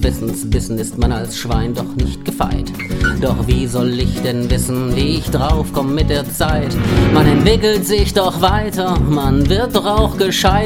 Wissensbissen ist man als Schwein doch nicht gefeit. Doch wie soll ich denn wissen, wie ich drauf komm mit der Zeit? Man entwickelt sich doch weiter, man wird doch auch gescheit.